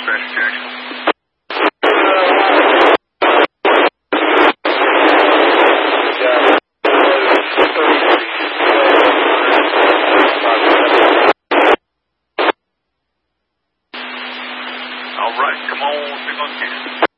dispatch Jackson. All right, come on, 6 on 10.